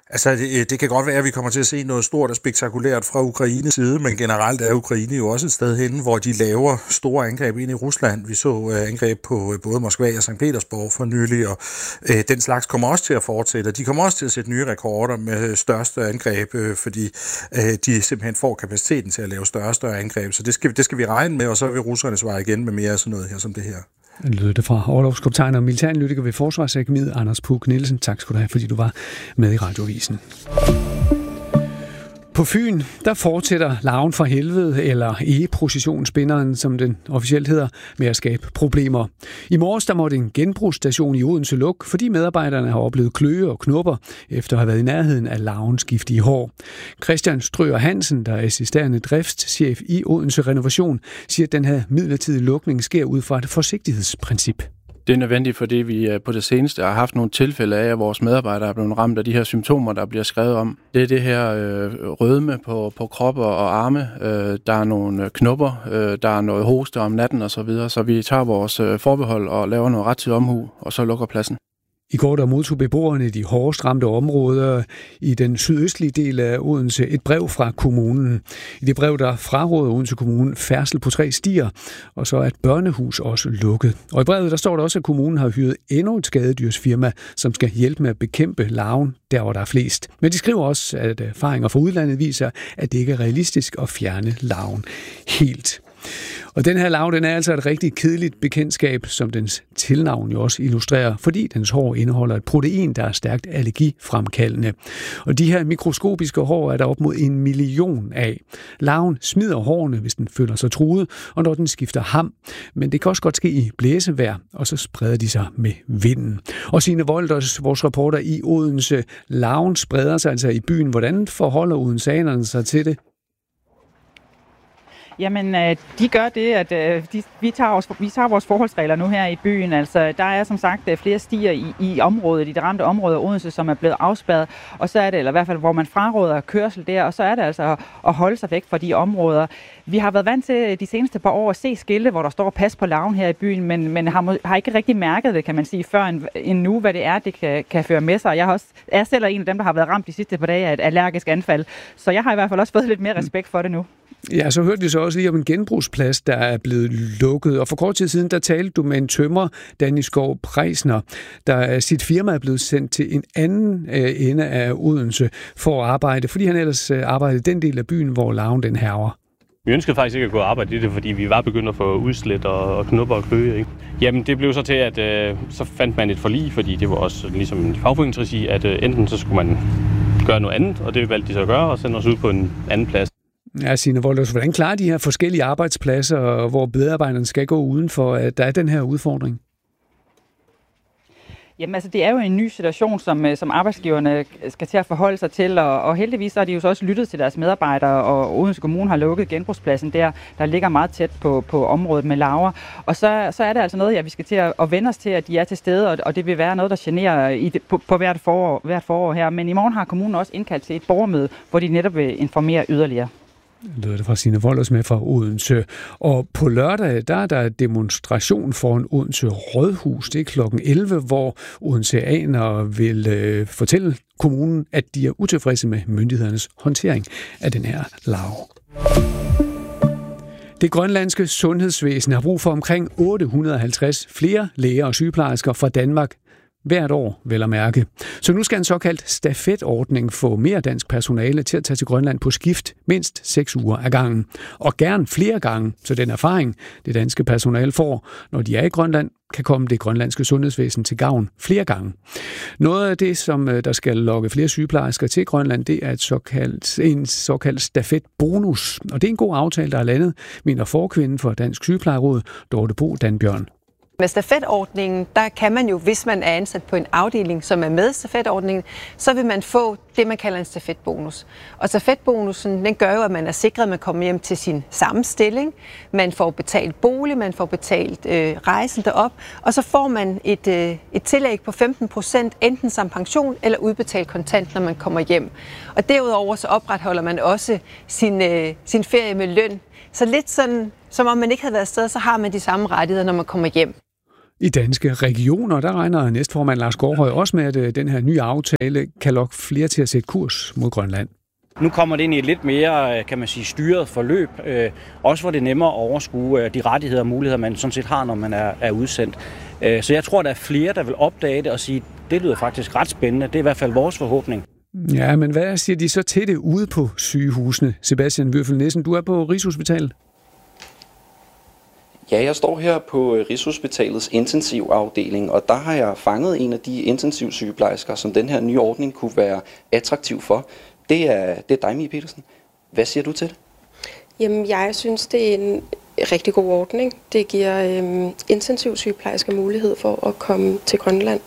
Altså, det kan godt være, at vi kommer til at se noget stort og spektakulært fra Ukraines side, men generelt er Ukraine jo også et sted henne, hvor de laver store angreb ind i Rusland. Vi så angreb på både Moskva og St. Petersborg for nylig, og den slags kommer også til at fortsætte. De kommer også til at sætte nye rekorder med største angreb, fordi de simpelthen får kapaciteten til at lave større og større angreb. Så det skal vi regne med, og så vil russerne svare igen med mere af sådan noget her som det her. Lød det fra orlogskaptajn og militæranalytiker ved Forsvarsakademiet, Anders Puk Nielsen. Tak skal du have, fordi du var med i Radioavisen. På Fyn, der fortsætter larven fra helvede, eller egeprocessionsspinderen, som den officielt hedder, med at skabe problemer. I morges der måtte en genbrugsstation i Odense lukke, fordi medarbejderne har oplevet kløe og knopper, efter at have været i nærheden af larvens giftige hår. Christian Strøger Hansen, der er assisterende driftschef i Odense Renovation, siger, at den her midlertidige lukning sker ud fra et forsigtighedsprincip. Det er nødvendigt, fordi vi på det seneste har haft nogle tilfælde af, at vores medarbejdere er blevet ramt af de her symptomer, der bliver skrevet om. Det er det her rødme på kroppe og arme, der er nogle knopper, der er noget hoste om natten osv., så vi tager vores forbehold og laver noget rettidig omhu, og så lukker pladsen. I går der modtog beboerne i de hårdest ramte områder i den sydøstlige del af Odense et brev fra kommunen. I det brev der fraråder Odense Kommune færdsel på 3 stier, og så er et børnehus også lukket. Og i brevet der står der også, at kommunen har hyret endnu et skadedyrsfirma, som skal hjælpe med at bekæmpe larven der, hvor der er flest. Men de skriver også, at erfaringer fra udlandet viser, at det ikke er realistisk at fjerne larven helt. Og den her larve, den er altså et rigtig kedeligt bekendtskab, som dens tilnavn jo også illustrerer, fordi dens hår indeholder et protein, der er stærkt allergifremkaldende. Og de her mikroskopiske hår er der op mod 1 million af. Larven smider hårene, hvis den føler sig truet, og når den skifter ham. Men det kan også godt ske i blæsevejr, og så spreder de sig med vinden. Og Signe Wolders, vores reporter i Odense, larven spreder sig altså i byen. Hvordan forholder odenseanerne sig til det? Jamen, de gør det, at vi tager vores forholdsregler nu her i byen. Altså, der er som sagt flere stier i området, i det ramte område af Odense, som er blevet afspærret. Og så er det, eller i hvert fald, hvor man fraråder kørsel der, og så er det altså at holde sig væk fra de områder. Vi har været vant til de seneste par år at se skilte, hvor der står pas på larven her i byen, men har ikke rigtig mærket det, kan man sige, før en nu, hvad det er, det kan føre med sig. Jeg er selv en af dem, der har været ramt de sidste par dage af et allergisk anfald, så jeg har i hvert fald også fået lidt mere respekt for det nu. Ja, så hørte vi så også lige om en genbrugsplads, der er blevet lukket. Og for kort tid siden, der talte du med en tømrer, Danny Skov Preisner, der sit firma er blevet sendt til en anden ende af Odense for at arbejde, fordi han ellers arbejdede i den del af byen, hvor larven den hærger. Vi ønskede faktisk ikke at gå og arbejde i det, fordi vi var begyndt at få udslæt og knupper og kløe. Ikke? Jamen, det blev så til, at så fandt man et forlig, fordi det var også ligesom en fagforeningsregi, at enten så skulle man gøre noget andet, og det valgte de så at gøre, og sende os ud på en anden plads. Ja, Signe Wolders, hvordan klarer de her forskellige arbejdspladser, hvor medarbejderne skal gå udenfor, at der er den her udfordring? Jamen altså, det er jo en ny situation, som arbejdsgiverne skal til at forholde sig til, og heldigvis har de jo så også lyttet til deres medarbejdere, og Odense Kommune har lukket genbrugspladsen der ligger meget tæt på området med larver. Og så er det altså noget, vi skal til at vende os til, at de er til stede, og det vil være noget, der generer på hvert forår her. Men i morgen har kommunen også indkaldt til et borgermøde, hvor de netop vil informere yderligere. Lød det fra Signe Wolders med fra Odense. Og på lørdag, der er der demonstration foran Odense Rådhus. Det er kl. 11, hvor odenseanere vil fortælle kommunen, at de er utilfredse med myndighedernes håndtering af den her larve. Det grønlandske sundhedsvæsen har brug for omkring 850 flere læger og sygeplejersker fra Danmark hvert år, vel at mærke. Så nu skal en såkaldt stafetordning få mere dansk personale til at tage til Grønland på skift mindst 6 uger ad gangen. Og gerne flere gange, så den erfaring, det danske personale får, når de er i Grønland, kan komme det grønlandske sundhedsvæsen til gavn flere gange. Noget af det, som der skal lokke flere sygeplejersker til Grønland, det er en såkaldt stafetbonus. Og det er en god aftale, der er landet, mener forkvinden for Dansk Sygeplejeråd, Dorte Bo Danbjørn. Med stafetordningen, der kan man jo, hvis man er ansat på en afdeling, som er med stafetordningen, så vil man få det, man kalder en stafetbonus. Og stafetbonusen, den gør jo, at man er sikret, at man kommer hjem til sin samme stilling. Man får betalt bolig, man får betalt rejsen derop, og så får man et tillæg på 15%, enten som pension eller udbetalt kontant, når man kommer hjem. Og derudover så opretholder man også sin ferie med løn. Så lidt sådan, som om man ikke havde været afsted, så har man de samme rettigheder, når man kommer hjem. I Danske Regioner, der regner næstformand Lars Gårdhøj også med, at den her nye aftale kan lokke flere til at sætte kurs mod Grønland. Nu kommer det ind i et lidt mere, kan man sige, styret forløb, også hvor det er nemmere at overskue de rettigheder og muligheder, man sådan set har, når man er udsendt. Så jeg tror, der er flere, der vil opdage det og sige, det lyder faktisk ret spændende. Det er i hvert fald vores forhåbning. Ja, men hvad siger de så til det ude på sygehusene? Sebastian Würfel Nissen, du er på Rigshospitalet. Ja, jeg står her på Rigshospitalets intensivafdeling, og der har jeg fanget en af de intensivsygeplejersker, som den her nye ordning kunne være attraktiv for. Det er dig, Mie Petersen. Hvad siger du til det? Jamen, jeg synes, det er en rigtig god ordning. Det giver intensivsygeplejersker mulighed for at komme til Grønland.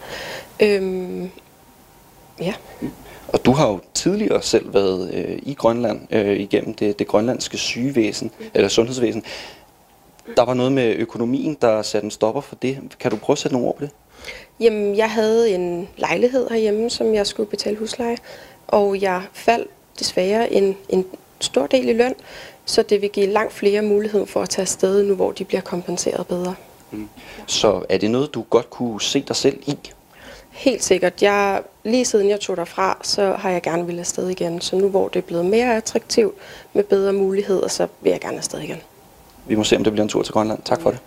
Ja. Og du har jo tidligere selv været i Grønland igennem det grønlandske sygevæsen, eller sundhedsvæsen. Der var noget med økonomien, der satte en stopper for det. Kan du prøve at sætte nogle ord på det? Jamen, jeg havde en lejlighed herhjemme, som jeg skulle betale husleje, og jeg faldt desværre en stor del i løn, så det vil give langt flere mulighed for at tage afsted nu, hvor de bliver kompenseret bedre. Så er det noget, du godt kunne se dig selv i? Helt sikkert. Lige siden jeg tog derfra, så har jeg gerne ville afsted igen. Så nu hvor det er blevet mere attraktivt med bedre muligheder, så vil jeg gerne afsted igen. Vi må se, om det bliver en tur til Grønland. Tak for det.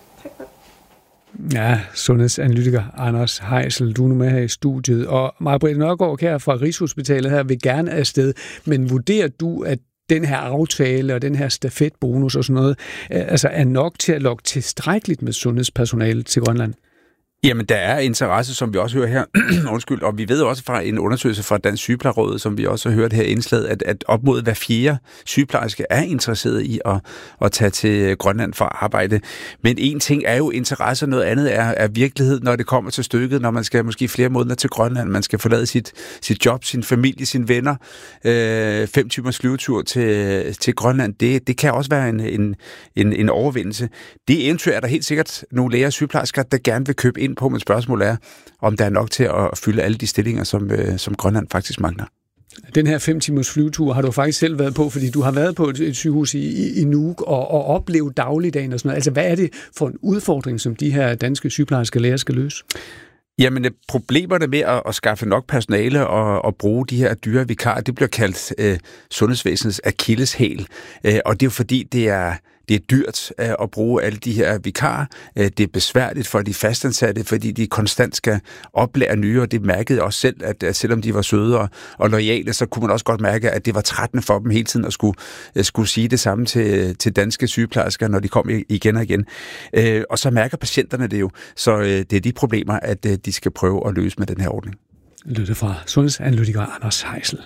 Ja, sundhedsanalytiker Anders Heisel, du er nu med her i studiet. Og Maj-Britt Nørgaard her fra Rigshospitalet her vil gerne afsted. Men vurderer du, at den her aftale og den her stafetbonus og sådan noget, altså er nok til at lokke tilstrækkeligt med sundhedspersonale til Grønland? Jamen, der er interesse, som vi også hører her, undskyld, og vi ved også fra en undersøgelse fra Dansk Sygeplejeråd, som vi også har hørt her indslaget, at op mod hver 4. sygeplejerske er interesseret i at tage til Grønland for at arbejde. Men en ting er jo interesse, noget andet er virkelighed, når det kommer til stykket, når man skal måske flere måneder til Grønland, man skal forlade sit job, sin familie, sine venner, 5 timers flyvetur til Grønland. Det kan også være en overvindelse. Det eventyr er der helt sikkert nogle læger og sygeplejersker, der gerne vil købe ind på, men spørgsmålet er, om der er nok til at fylde alle de stillinger, som Grønland faktisk mangler. Den her 5 timers flyvetur har du faktisk selv været på, fordi du har været på et sygehus i Nuuk og oplevet dagligdagen og sådan noget. Altså, hvad er det for en udfordring, som de her danske sygeplejersker læger skal løse? Jamen, problemerne med at skaffe nok personale og bruge de her dyre vikarer, det bliver kaldt sundhedsvæsenets akilleshæl. Og det er jo fordi, det er dyrt at bruge alle de her vikarer. Det er besværligt for de fastansatte, fordi de konstant skal oplære nye, og det mærkede også selv, at selvom de var søde og loyale, så kunne man også godt mærke, at det var trættende for dem hele tiden at skulle sige det samme til danske sygeplejersker, når de kom igen og igen. Og så mærker patienterne det jo. Så det er de problemer, at de skal prøve at løse med den her ordning. Lytte fra sundhedsanalytiker Anders Heisel.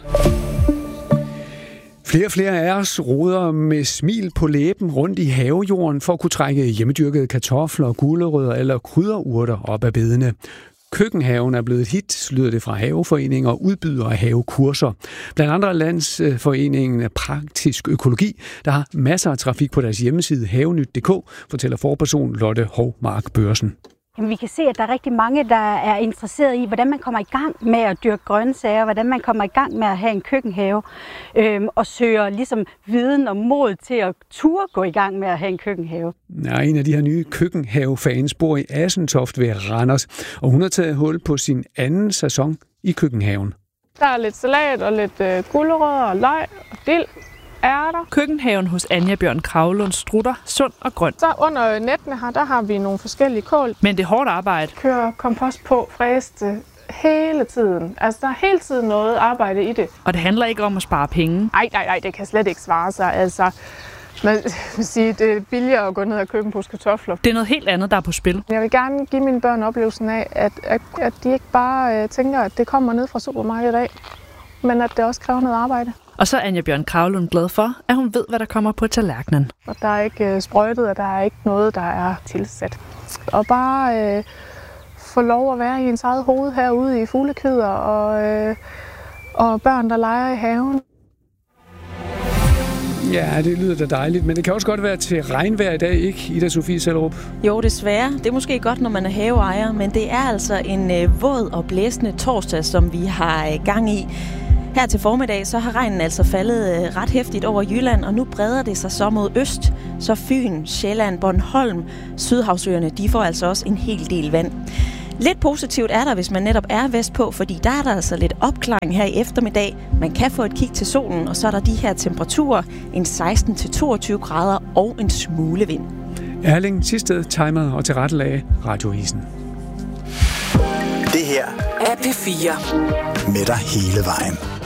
Flere og flere af os roder med smil på læben rundt i havejorden for at kunne trække hjemmedyrkede kartofler, gulerødder eller krydderurter op af bedene. Køkkenhaven er blevet et hit, lyder det fra haveforeninger og udbydere af havekurser. Blandt andre Landsforeningen Praktisk Økologi, der har masser af trafik på deres hjemmeside havenyt.dk, fortæller forperson Lotte Hovmark Børsen. Jamen, vi kan se, at der er rigtig mange, der er interesseret i, hvordan man kommer i gang med at dyrke grøntsager, hvordan man kommer i gang med at have en køkkenhave, og søger ligesom viden og mod til at turde gå i gang med at have en køkkenhave. Ja, en af de her nye køkkenhavefans bor i Assentoft ved Randers, og hun har taget hul på sin anden sæson i køkkenhaven. Der er lidt salat og lidt gulerødder og løg og dild. Ærter. Køkkenhaven hos Anja Bjørn Kravlund strutter sund og grøn. Så under nettene her, der har vi nogle forskellige kål. Men det er hårdt arbejde. Kører kompost på, fræste hele tiden. Altså, der er hele tiden noget arbejde i det. Og det handler ikke om at spare penge. Nej, det kan slet ikke svare sig. Altså, man siger, det er billigere at gå ned og købe en pose kartofler. Det er noget helt andet, der er på spil. Jeg vil gerne give mine børn oplevelsen af, at de ikke bare tænker, at det kommer ned fra supermarkedet af, men at det også kræver noget arbejde. Og så er Anja Bjørn Kravlund glad for, at hun ved, hvad der kommer på tallerkenen. Og der er ikke sprøjtet, og der er ikke noget, der er tilsat. Og bare få lov at være i ens eget hoved herude i fuglekvider og børn, der leger i haven. Ja, det lyder da dejligt, men det kan også godt være til regnvejr i dag, ikke, Ida Sofie Sellerup? Jo, desværre. Det er måske godt, når man er haveejer, men det er altså en våd og blæsende torsdag, som vi har gang i. Her til formiddag så har regnen altså faldet ret hæftigt over Jylland, og nu breder det sig så mod øst. Så Fyn, Sjælland, Bornholm, Sydhavsøerne, de får altså også en hel del vand. Lidt positivt er der, hvis man netop er vestpå, fordi der er der altså lidt opklaring her i eftermiddag. Man kan få et kig til solen, og så er der de her temperaturer, en 16-22 grader og en smule vind. Erling Thisted timer og tilrettelagde Radioavisen. Det her er P4 med dig hele vejen.